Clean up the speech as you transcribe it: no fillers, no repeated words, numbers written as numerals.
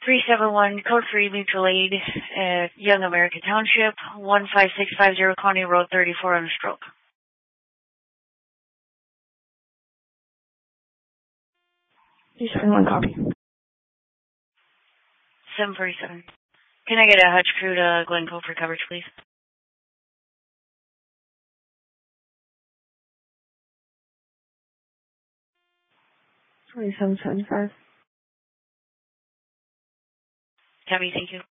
371 code free mutual aid, Young America Township, 15650 Connie Road 34 on a stroke. 371 copy. 747. Can I get a Hutch crew to Glencoe for coverage, please? 2775. Copy, thank you.